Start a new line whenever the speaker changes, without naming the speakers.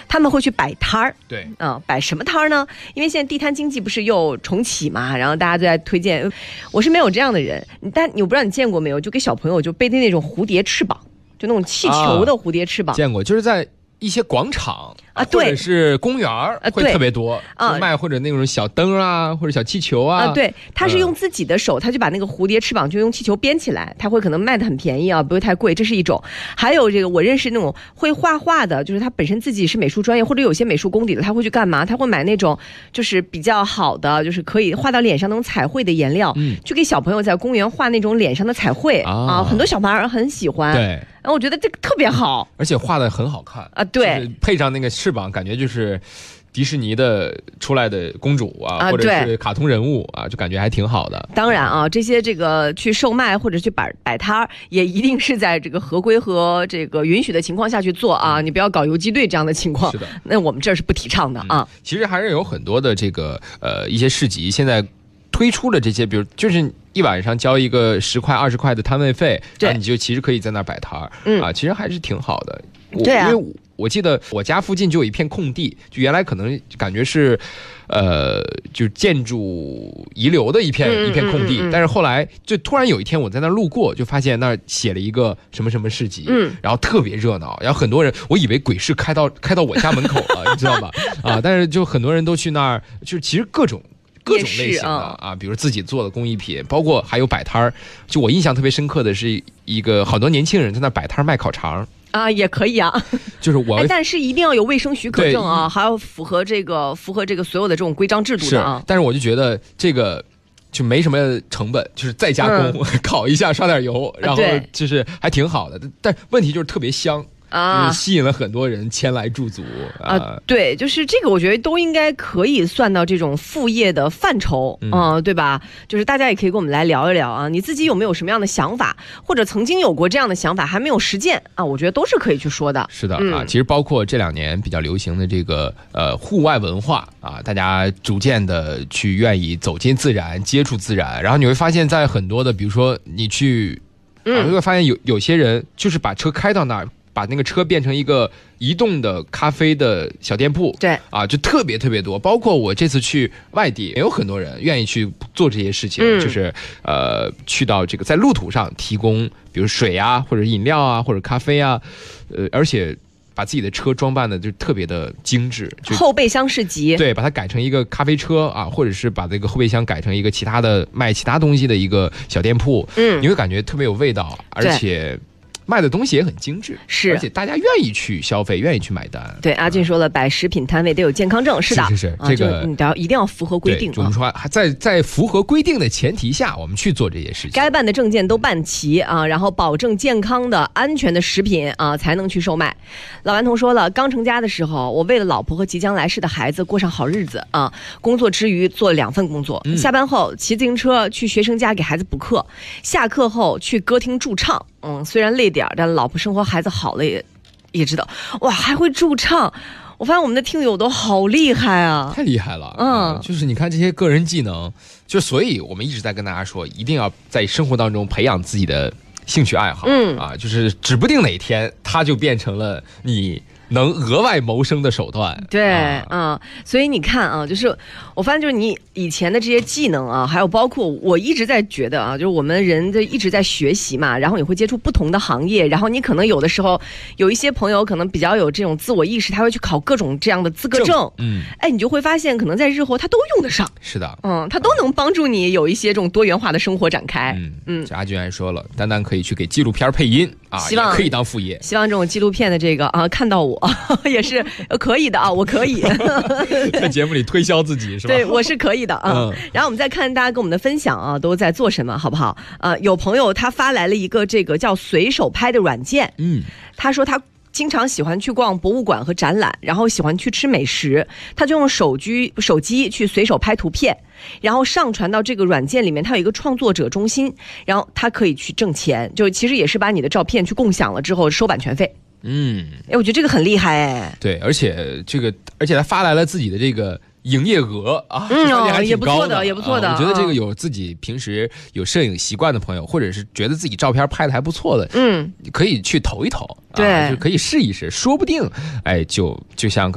他们会去摆摊儿。
对，
摆什么摊儿呢？因为现在地摊经济不是又重启嘛，然后大家都在推荐。我是没有这样的人，但我不知道你见过没有，就给小朋友就背的那种蝴蝶翅膀，就那种气球的蝴蝶翅膀。
见过，就是在一些广场
对，
或者是公园会特别多卖，或者那种小灯啊，或者小气球啊。
对，他是用自己的手，他就把那个蝴蝶翅膀就用气球编起来，他会可能卖的很便宜啊，不会太贵，这是一种。还有这个我认识那种会画画的，就是他本身自己是美术专业或者有些美术功底的，他会去干嘛？他会买那种就是比较好的，就是可以画到脸上那种彩绘的颜料，去给小朋友在公园画那种脸上的彩绘很多小朋友很喜欢。
对，
然后我觉得这个特别好，
而且画的很好看
对，
就是配上那个翅膀，感觉就是迪士尼的出来的公主或者是卡通人物就感觉还挺好的。
当然这些这个去售卖或者去摆摊儿，也一定是在这个合规和这个允许的情况下去做你不要搞游击队这样的情况。
是的，
那我们这儿是不提倡的
其实还是有很多的这个一些市集现在推出了这些，比如就是一晚上交一个10块20块的摊位费，然后你就其实可以在那儿摆摊儿其实还是挺好的。
对啊，
因为我记得我家附近就有一片空地，就原来可能感觉是就是建筑遗留的一片空地，但是后来就突然有一天我在那路过，就发现那儿写了一个什么什么市集，然后特别热闹，然后很多人，我以为鬼市开到我家门口了，你知道吧？但是就很多人都去那儿，就是其实各种类型的比如自己做的工艺品，包括还有摆摊儿。就我印象特别深刻的是一个好多年轻人在那摆摊卖烤肠。
也可以
就是
但是一定要有卫生许可证还要符合这个所有的这种规章制度的
但是我就觉得这个就没什么成本，就是再加工烤一下，刷点油，然后就是还挺好的。但问题就是特别香。就是吸引了很多人前来驻足
对，就是这个我觉得都应该可以算到这种副业的范畴对吧？就是大家也可以跟我们来聊一聊你自己有没有什么样的想法，或者曾经有过这样的想法还没有实践我觉得都是可以去说的。
是的其实包括这2年比较流行的这个户外文化大家逐渐的去愿意走进自然，接触自然，然后你会发现在很多的比如说你去你会发现有些人就是把车开到那儿，把那个车变成一个移动的咖啡的小店铺，
对
就特别特别多。包括我这次去外地，也有很多人愿意去做这些事情，就是去到这个在路途上提供，比如水或者饮料或者咖啡而且把自己的车装扮的就特别的精致，就
后备箱市集，
对，把它改成一个咖啡车或者是把这个后备箱改成一个其他的卖其他东西的一个小店铺，你会感觉特别有味道，而且卖的东西也很精致，
是，
而且大家愿意去消费，愿意去买单。
对，阿俊说了，摆食品摊位得有健康证，是的，
是这个
你一定要符合规定。
我们说还在符合规定的前提下，我们去做这些事情，
该办的证件都办齐然后保证健康的、安全的食品才能去售卖。老顽童说了，刚成家的时候，我为了老婆和即将来世的孩子过上好日子工作之余做2份工作，下班后骑自行车去学生家给孩子补课，下课后去歌厅驻唱。虽然累点，但老婆生活孩子好了也知道，哇，还会驻唱。我发现我们的听友都好厉害
太厉害了。就是你看这些个人技能，就所以我们一直在跟大家说，一定要在生活当中培养自己的兴趣爱好就是指不定哪天它就变成了你能额外谋生的手段。
对所以你看就是我发现就是你以前的这些技能还有包括我一直在觉得就是我们人就一直在学习嘛，然后你会接触不同的行业，然后你可能有的时候有一些朋友可能比较有这种自我意识，他会去考各种这样的资格证你就会发现可能在日后他都用得上。
是的
他都能帮助你有一些这种多元化的生活展开。
这阿俊还说了，丹丹可以去给纪录片配音
希望
也可以当副业。
希望这种纪录片的这个看到我也是可以的我可以
在节目里推销自己是吧？
对，我是可以的然后我们再看大家跟我们的分享都在做什么，好不好？有朋友他发来了一个这个叫随手拍的软件，他说他经常喜欢去逛博物馆和展览，然后喜欢去吃美食，他就用手机去随手拍图片，然后上传到这个软件里面，它有一个创作者中心，然后他可以去挣钱，就其实也是把你的照片去共享了之后收版权费。我觉得这个很厉害
对，而且他发来了自己的这个营业额
也不错的，也不错的。
我觉得这个有自己平时有摄影习惯的朋友，或者是觉得自己照片拍的还不错的，可以去投一投，
对，
就可以试一试，说不定就像